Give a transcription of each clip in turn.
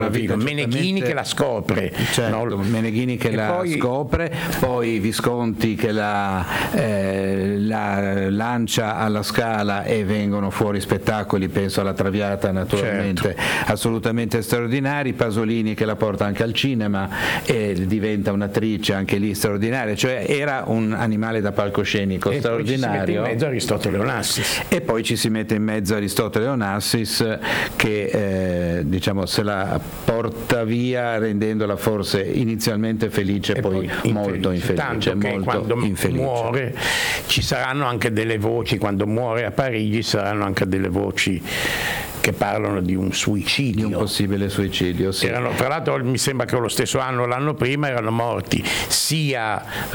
Meneghini che la scopre, certo, no? Meneghini che la scopre, poi Visconti che la lancia alla Scala e vengono fuori spettacoli, penso alla Traviata naturalmente, certo, assolutamente straordinari, Pasolini che la porta anche al cinema e diventa un'attrice anche lì straordinaria, cioè era un animale da palcoscenico straordinario. Poi ci si mette in mezzo Aristotele Onassis. E poi ci si mette in mezzo Aristotele Onassis che diciamo se la porta via rendendola forse inizialmente felice e poi molto infelice. Tanto che molto quando infelice. Muore ci saranno anche delle voci, quando muore a Parigi saranno anche delle voci che parlano di un suicidio, di un possibile suicidio, sì. Tra l'altro mi sembra che lo stesso anno, l'anno prima, erano morti sia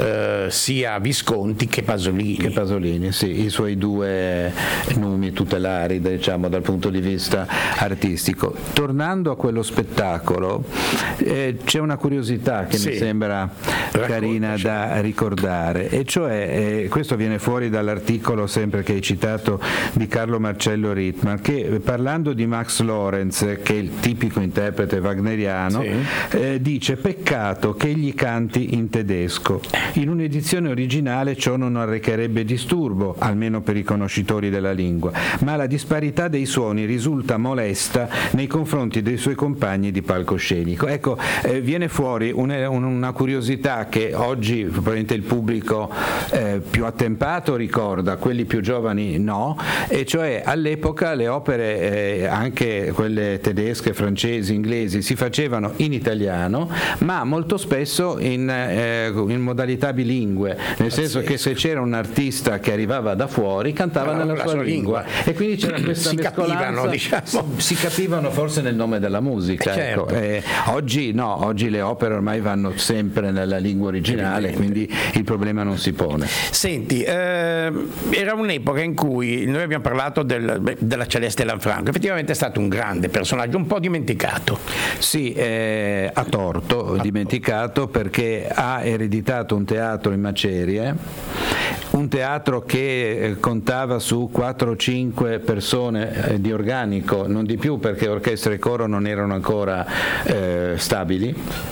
Visconti che Pasolini. Sì, i suoi due numi tutelari, diciamo, dal punto di vista artistico. Tornando a quello spettacolo, c'è una curiosità che mi sembra carina da ricordare, e cioè questo viene fuori dall'articolo sempre che hai citato di Carlo Marcello Rittmann, che parlando di Max Lorenz, che è il tipico interprete wagneriano, dice: peccato che egli canti in tedesco. In un'edizione originale ciò non arrecherebbe disturbo, almeno per i conoscitori della lingua, ma la disparità dei suoni risulta molesta nei confronti dei suoi compagni di palcoscenico. Ecco, viene fuori una curiosità che oggi probabilmente il pubblico più attempato ricorda, quelli più giovani no, e cioè all'epoca le opere anche quelle tedesche, francesi, inglesi si facevano in italiano, ma molto spesso in modalità bilingue, nel senso che se c'era un artista che arrivava da fuori cantava nella sua lingua, e quindi c'era questa mescolanza, si capivano forse nel nome della musica, certo. Oggi no, oggi le opere ormai vanno sempre nella lingua originale, quindi il problema non si pone. Senti, era un'epoca in cui noi abbiamo parlato della Celeste Lanfranco, effettivamente è stato un grande personaggio, un po' dimenticato. Sì, a torto dimenticato, perché ha ereditato un teatro in macerie, un teatro che contava su 4 o 5 persone di organico, non di più, perché orchestra e coro non erano ancora stabili.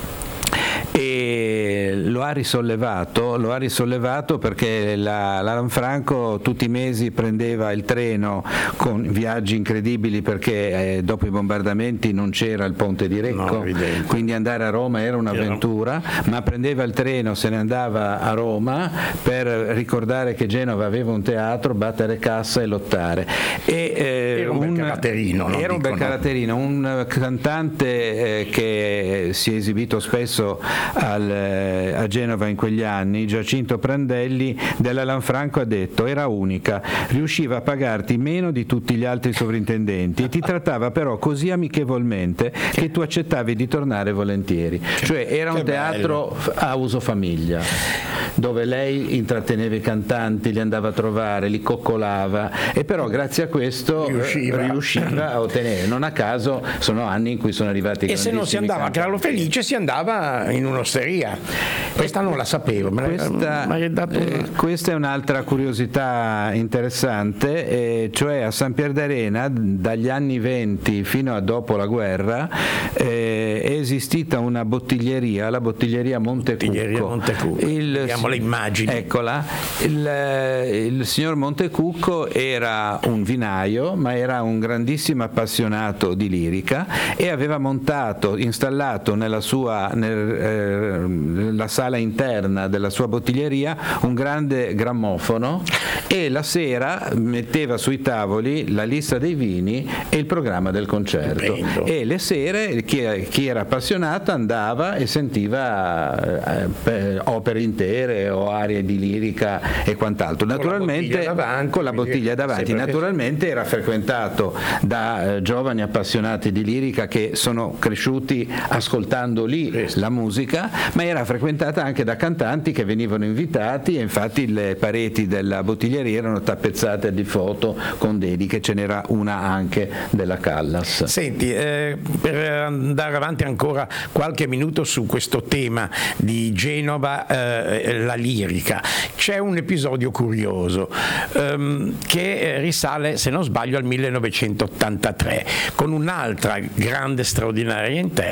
E lo ha risollevato perché la Lanfranco tutti i mesi prendeva il treno con viaggi incredibili, perché dopo i bombardamenti non c'era il ponte di Recco, quindi andare a Roma era un'avventura, ma prendeva il treno, se ne andava a Roma per ricordare che Genova aveva un teatro, battere cassa e lottare. Era un bel caratterino, un cantante che si è esibito spesso a Genova in quegli anni, Giacinto Prandelli, della Lanfranco ha detto: era unica, riusciva a pagarti meno di tutti gli altri sovrintendenti e ti trattava però così amichevolmente che tu accettavi di tornare volentieri. Cioè era un teatro a uso famiglia, dove lei intratteneva i cantanti, li andava a trovare, li coccolava, e però grazie a questo riusciva a ottenere. Non a caso sono anni in cui sono arrivati e se non si andava a Carlo Felice si andava in un'osteria. Questa non la sapevo. Questa è un'altra curiosità interessante, cioè a San Pierdarena dagli anni 20 fino a dopo la guerra è esistita una bottiglieria, la bottiglieria Montecucco. Vediamo le immagini. Eccola. Il signor Montecucco era un vinaio, ma era un grandissimo appassionato di lirica, e aveva installato nella sala interna della sua bottiglieria un grande grammofono, e la sera metteva sui tavoli la lista dei vini e il programma del concerto. E le sere chi era appassionato andava e sentiva opere intere o arie di lirica e quant'altro, naturalmente con la bottiglia davanti. Naturalmente era frequentato da giovani appassionati di lirica che sono cresciuti ascoltando lì la musica, ma era frequentata anche da cantanti che venivano invitati, e infatti le pareti della bottiglieria erano tappezzate di foto con dediche, ce n'era una anche della Callas. Senti, per andare avanti ancora qualche minuto su questo tema di Genova, la lirica, c'è un episodio curioso che risale, se non sbaglio, al 1983, con un'altra grande straordinaria interprete,